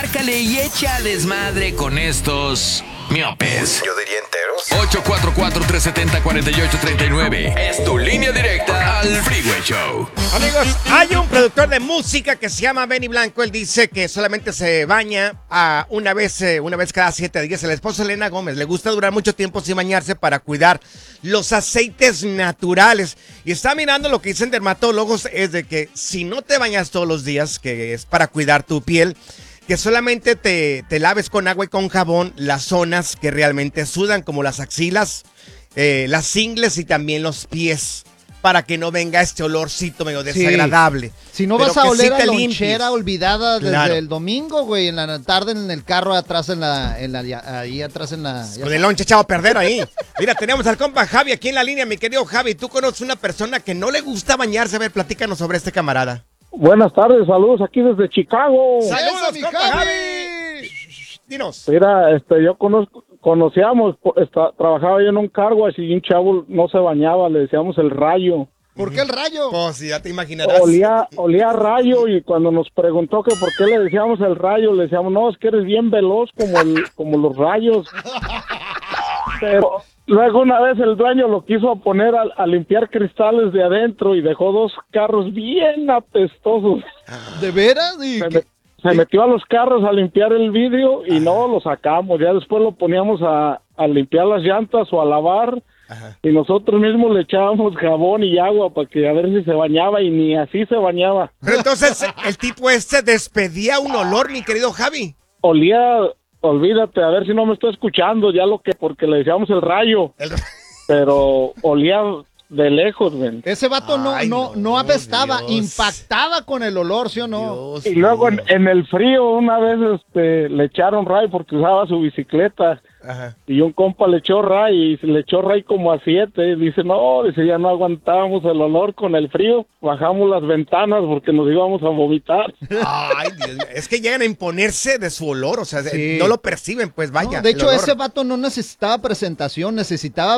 márcale y echa desmadre con estos miopes. Yo diría enteros. 844-370-4839. Es tu línea directa al Freeway Show. Amigos, hay un productor de música que se llama Benny Blanco. Él dice que solamente se baña una vez cada 7 días. El esposo de Selena Gómez le gusta durar mucho tiempo sin bañarse para cuidar los aceites naturales. Y está mirando lo que dicen dermatólogos, es de que si no te bañas todos los días, que es para cuidar tu piel, que solamente te laves con agua y con jabón las zonas que realmente sudan, como las axilas, las ingles y también los pies, para que no venga este olorcito medio desagradable. Si no Pero vas a que oler sí a te lonchera olvidada desde Claro. el domingo, güey, en la tarde en el carro atrás ahí atrás en la... Con el lonche echado a perder ahí. Mira, tenemos al compa Javi aquí en la línea, mi querido Javi. ¿Tú conoces una persona que no le gusta bañarse? A ver, platícanos sobre este camarada. Buenas tardes, saludos aquí desde Chicago. ¡Saludos, mi compa Javi! Javi! Dinos. Mira, yo conocíamos, trabajaba yo en un car wash y un chavo no se bañaba, le decíamos el rayo. ¿Por qué el rayo? Pues ya te imaginarás. Olía a rayo y cuando nos preguntó que por qué le decíamos el rayo, le decíamos, no, es que eres bien veloz como los rayos. Pero luego una vez el dueño lo quiso poner a limpiar cristales de adentro y dejó 2 carros bien apestosos. ¿De veras? Se metió a los carros a limpiar el vidrio y no lo sacamos. Ya después lo poníamos a limpiar las llantas o a lavar. Ajá. Y nosotros mismos le echábamos jabón y agua para que a ver si se bañaba y ni así se bañaba. Pero entonces el tipo este despedía un olor, mi querido Javi. Olía, olvídate, a ver si no me está escuchando ya porque le decíamos el rayo, pero olía de lejos, ven. Ese vato Ay, no apestaba, Dios. impactaba con el olor, ¿sí o no? Dios Y luego mío. en el frío una vez le echaron rayo porque usaba su bicicleta. Ajá. Y un compa le echó ray y le echó ray como a 7. Dice, no, ya no aguantábamos el olor con el frío. Bajamos las ventanas porque nos íbamos a vomitar. Ay, Dios mío. Es que llegan a imponerse de su olor, o sea, Sí. no lo perciben, pues vaya. No, de el hecho, olor. ese vato no necesitaba presentación, necesitaba